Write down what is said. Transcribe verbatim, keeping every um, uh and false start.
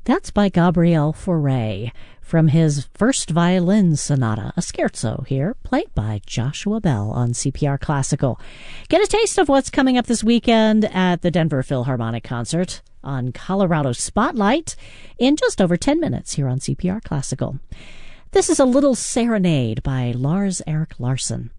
That's by Gabriel Fauré from his first violin sonata, a scherzo here, played by Joshua Bell on C P R Classical. Get a taste of what's coming up this weekend at the Denver Philharmonic Concert on Colorado Spotlight in just over ten minutes here on C P R Classical. This is a little serenade by Lars Erik Larsson.